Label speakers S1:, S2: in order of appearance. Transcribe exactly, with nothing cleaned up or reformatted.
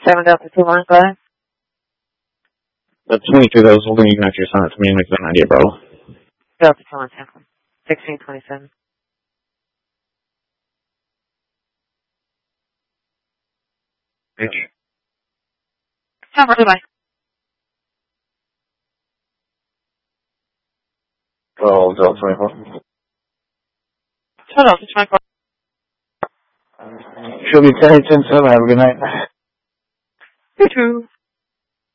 S1: seven Delta two one, go ahead.
S2: The twenty-two that was holding you can actually assign it to me and make that an idea, bro.
S1: Delta two one, Tampa. sixteen twenty-seven.
S2: H.
S1: Tampa, goodbye.
S2: Oh, Delta twenty-four.
S1: So Delta twenty-four.
S2: She'll be ten ten seven. Have a good night.
S1: You too.